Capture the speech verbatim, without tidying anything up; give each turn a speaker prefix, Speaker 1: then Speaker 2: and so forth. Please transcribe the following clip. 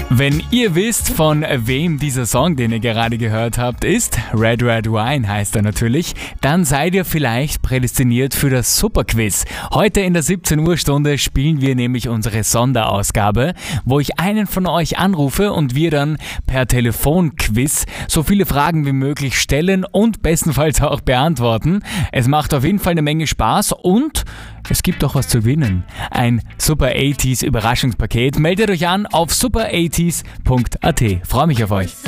Speaker 1: Wenn ihr wisst, von wem dieser Song, den ihr gerade gehört habt, ist, Red Red Wine heißt er natürlich, dann seid ihr vielleicht prädestiniert für das Superquiz. Heute in der siebzehn Uhr Stunde spielen wir nämlich unsere Sonderausgabe, wo ich einen von euch anrufe und wir dann per Telefonquiz so viele Fragen wie möglich stellen und bestenfalls auch beantworten. Es macht auf jeden Fall eine Menge Spaß und es gibt auch was zu gewinnen. Ein Super achtziger Überraschungspaket. Meldet euch an auf super achtziger punkt a t. Freue mich auf euch.